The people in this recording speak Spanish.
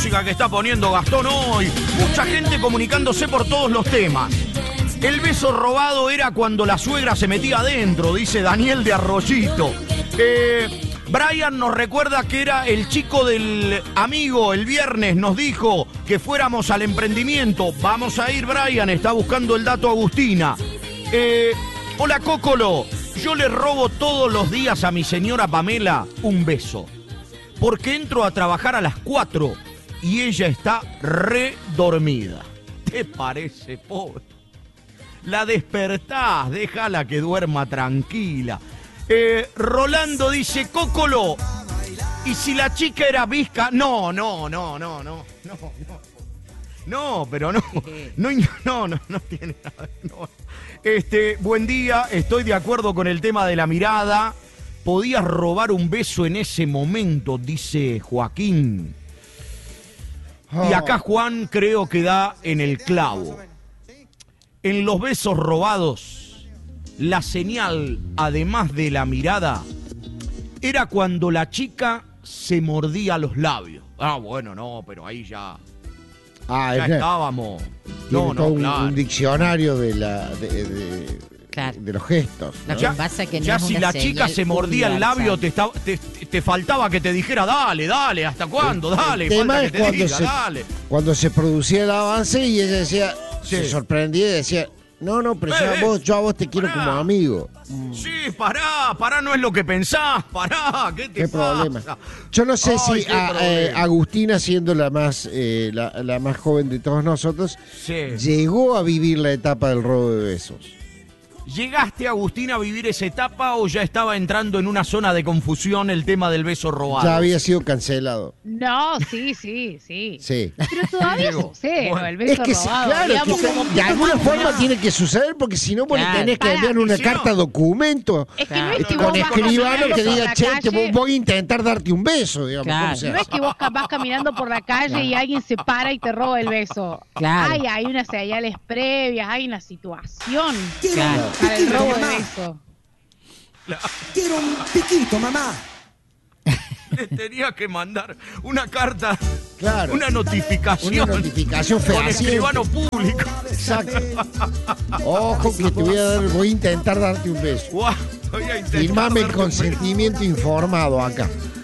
música que está poniendo Gastón hoy. Mucha gente comunicándose por todos los temas. El beso robado era cuando la suegra se metía adentro, dice Daniel de Arroyito. Brian nos recuerda que era el chico del amigo el viernes, nos dijo que fuéramos al emprendimiento. Vamos a ir, Brian, está buscando el dato Agustina. Hola, Cócolo. Yo le robo todos los días a mi señora Pamela un beso. Porque entro a trabajar a las 4 y ella está re dormida. ¿Te parece, pobre? La despertás, déjala que duerma tranquila. Rolando dice, Cócolo, ¿y si la chica era visca? No, pero no tiene nada. No. Buen día, estoy de acuerdo con el tema de la mirada. Podías robar un beso en ese momento, dice Joaquín. Y acá Juan creo que da en el clavo. En los besos robados, la señal, además de la mirada, era cuando la chica se mordía los labios. Ah, bueno, no, pero ahí ya estábamos. Claro. Un diccionario de los gestos, ¿no? Lo que pasa es que no ya es si una la chica señal se mordía el labio, te faltaba que te dijera, dale, ¿hasta cuándo? Dale, el tema falta es que te diga, dale. cuando se producía el avance y ella decía, Sí. se sorprendía y decía, no, pero yo a vos te quiero como amigo. Sí, pará, no es lo que pensás, pará, ¿qué te pasa? Problema. Yo no sé si Agustina, siendo la más joven de todos nosotros, llegó a vivir la etapa del robo de besos. ¿Llegaste, Agustín, a vivir esa etapa o ya estaba entrando en una zona de confusión el tema del beso robado? Ya había sido cancelado. No, sí. Sí. Pero todavía sucede, Bueno, el beso Es que robado. claro, digamos, que como de alguna forma tiene que suceder, porque si no, vos le tenés que enviar una carta documento Es que no es que con vos vas escribano caminando que por diga, la che, calle. voy a intentar darte un beso, digamos. Claro. ¿Cómo se No es hace? que vos vas caminando por la calle y alguien se para y te roba el beso. Claro. Hay unas señales previas, hay una situación Claro. para el robo de beso. Quiero un piquito, mamá. Le tenía que mandar una carta, Claro. una notificación Una notificación con fehaciente. escribano público. Exacto. Ojo que voy a intentar darte un beso. Guau, voy a intentar Firmame el darte un beso. consentimiento informado acá.